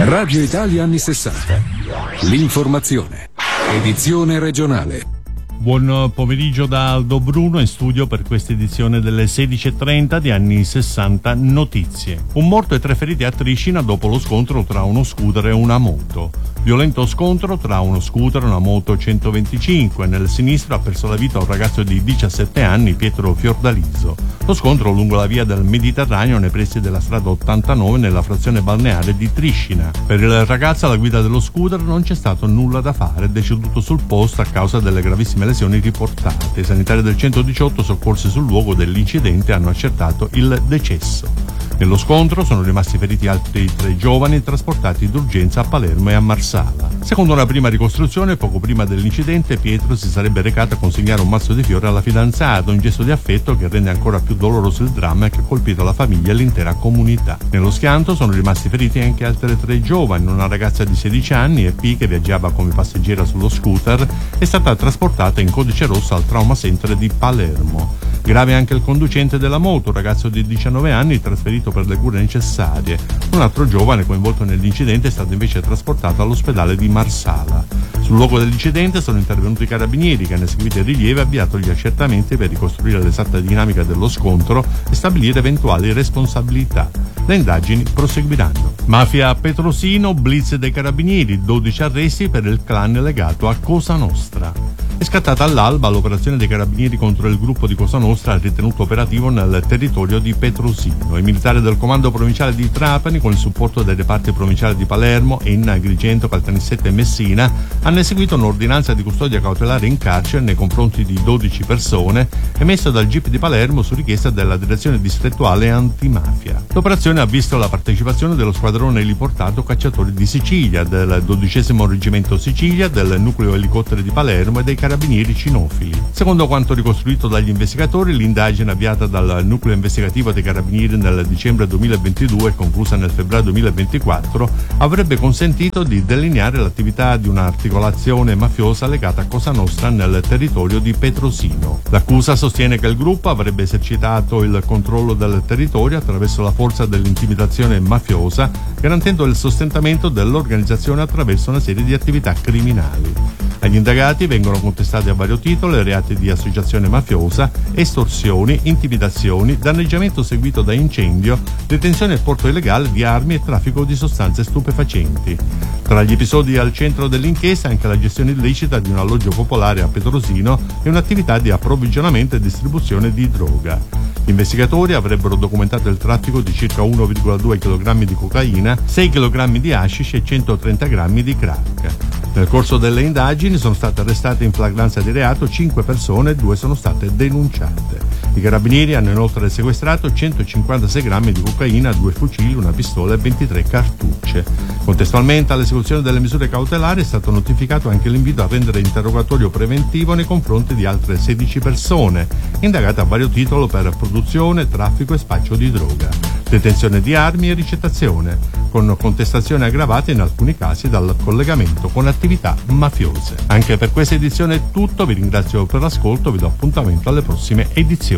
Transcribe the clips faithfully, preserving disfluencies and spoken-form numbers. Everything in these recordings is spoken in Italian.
Radio Italia anni sessanta. L'informazione. Edizione regionale. Buon pomeriggio da Aldo Bruno in studio per questa edizione delle sedici e trenta di anni sessanta notizie. Un morto e tre feriti a Triscina dopo lo scontro tra uno scooter e una moto. Violento scontro tra uno scooter e una moto centoventicinque. Nel sinistro ha perso la vita un ragazzo di diciassette anni, Pietro Fiordaliso. Lo scontro lungo la via del Mediterraneo nei pressi della strada ottantanove nella frazione balneare di Triscina. Per il ragazzo alla guida dello scooter non c'è stato nulla da fare, è deceduto sul posto a causa delle gravissime lesioni riportate. I sanitari del centodiciotto soccorsi sul luogo dell'incidente hanno accertato il decesso. Nello scontro sono rimasti feriti altri tre giovani trasportati d'urgenza a Palermo e a Marsala. Secondo una prima ricostruzione, poco prima dell'incidente, Pietro si sarebbe recato a consegnare un mazzo di fiori alla fidanzata, un gesto di affetto che rende ancora più doloroso il dramma che ha colpito la famiglia e l'intera comunità. Nello schianto sono rimasti feriti anche altre tre giovani. Una ragazza di sedici anni, E P, che viaggiava come passeggera sullo scooter, è stata trasportata in codice rosso al Trauma Center di Palermo. Grave anche il conducente della moto, un ragazzo di diciannove anni trasferito per le cure necessarie. Un altro giovane coinvolto nell'incidente è stato invece trasportato all'ospedale di Marsala. Sul luogo dell'incidente sono intervenuti i carabinieri che hanno eseguito i rilievi e avviato gli accertamenti per ricostruire l'esatta dinamica dello scontro e stabilire eventuali responsabilità. Le indagini proseguiranno. Mafia a Petrosino, blitz dei carabinieri, dodici arresti per il clan legato a Cosa Nostra. È scattata all'alba l'operazione dei carabinieri contro il gruppo di Cosa Nostra ritenuto operativo nel territorio di Petrosino. I militari del comando provinciale di Trapani, con il supporto dei reparti provinciali di Palermo, Enna, Agrigento, Caltanissetta e Messina, hanno eseguito un'ordinanza di custodia cautelare in carcere nei confronti di dodici persone emessa dal G I P di Palermo su richiesta della direzione distrettuale antimafia. L'operazione ha visto la partecipazione dello squadrone eliportato Cacciatori di Sicilia, del dodicesimo Reggimento Sicilia, del nucleo elicotteri di Palermo e dei carabinieri cinofili. Secondo quanto ricostruito dagli investigatori, l'indagine avviata dal nucleo investigativo dei carabinieri nel dicembre duemilaventidue e conclusa nel febbraio duemilaventiquattro avrebbe consentito di delineare l'attività di un'articolazione mafiosa legata a Cosa Nostra nel territorio di Petrosino. L'accusa sostiene che il gruppo avrebbe esercitato il controllo del territorio attraverso la forza dell'intimidazione mafiosa, garantendo il sostentamento dell'organizzazione attraverso una serie di attività criminali. Agli indagati vengono contestati a vario titolo reati di associazione mafiosa, estorsioni, intimidazioni, danneggiamento seguito da incendio, detenzione e porto illegale di armi e traffico di sostanze stupefacenti. Tra gli episodi al centro dell'inchiesta anche la gestione illecita di un alloggio popolare a Petrosino e un'attività di approvvigionamento e distribuzione di droga. Gli investigatori avrebbero documentato il traffico di circa uno virgola due chilogrammi di cocaina, sei chilogrammi di hashish e centotrenta grammi di crack. Nel corso delle indagini sono state arrestate in flagranza di reato cinque persone e due sono state denunciate. I carabinieri hanno inoltre sequestrato centocinquantasei grammi di cocaina, due fucili, una pistola e ventitré cartucce. Contestualmente all'esecuzione delle misure cautelari è stato notificato anche l'invito a rendere interrogatorio preventivo nei confronti di altre sedici persone, indagate a vario titolo per produzione, traffico e spaccio di droga, detenzione di armi e ricettazione, con contestazione aggravata in alcuni casi dal collegamento con attività mafiose. Anche per questa edizione è tutto, vi ringrazio per l'ascolto, vi do appuntamento alle prossime edizioni.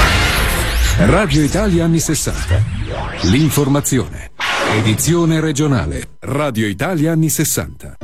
Radio Italia anni sessanta. L'informazione. Edizione regionale. Radio Italia anni sessanta.